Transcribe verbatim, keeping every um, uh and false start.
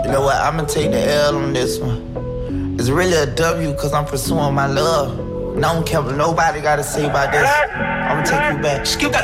You know what? I'ma take the L on this one. It's really a W cause I'm pursuing my love. And I don't care what nobody gotta say about this. I'ma take you back.